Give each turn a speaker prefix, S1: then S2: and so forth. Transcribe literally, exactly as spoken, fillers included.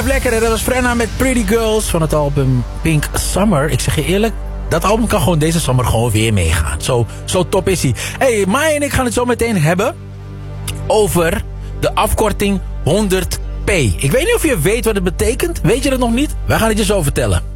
S1: Blijf lekker, hè? Dat was Frenna met Pretty Girls van het album Pink Summer. Ik zeg je eerlijk, dat album kan gewoon deze zomer gewoon weer meegaan. Zo, zo top is hij. Hey, Mai en ik gaan het zo meteen hebben over de afkorting honderd p. Ik weet niet of je weet wat het betekent. Weet je dat nog niet? Wij gaan het je zo vertellen.